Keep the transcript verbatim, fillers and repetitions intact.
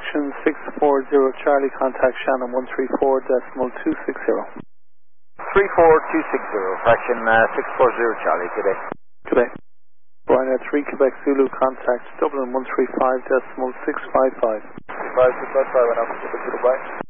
fraction six four zero Charlie, contact Shannon one three four decimal two six zero. three four two six zero, fraction uh, six four zero Charlie, good day. Good day. Ryanair three Quebec Zulu, contact Dublin one three five decimal six five five. five six five five, and I'm Quebec Zulu, bye.